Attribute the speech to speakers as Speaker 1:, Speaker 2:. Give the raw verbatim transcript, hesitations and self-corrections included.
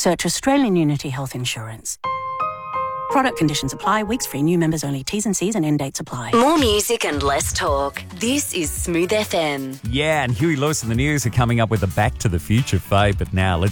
Speaker 1: Search Australian Unity Health Insurance. Product conditions apply. Weeks free. New members only. T's and C's and end dates apply.
Speaker 2: More music and less talk. This is Smooth F M.
Speaker 3: Yeah, and Huey Lewis and the News are coming up with a Back to the Future fave, but now let's